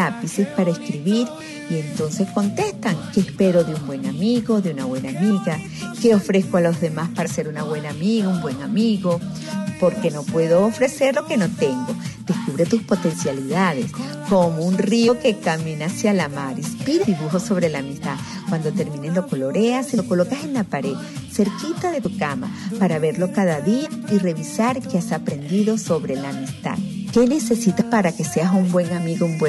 lápices para escribir y entonces contestan qué espero de un buen amigo, de una buena amiga, qué ofrezco a los demás para ser una buena amiga, un buen amigo, porque no puedo ofrecer lo que no tengo. Descubre tus potencialidades como un río que camina hacia la mar. Inspira dibujos sobre la amistad. Cuando termines lo coloreas y lo colocas en la pared, cerquita de tu cama, para verlo cada día y revisar qué has aprendido sobre la amistad. ¿Qué necesitas para que seas un buen amigo, un buen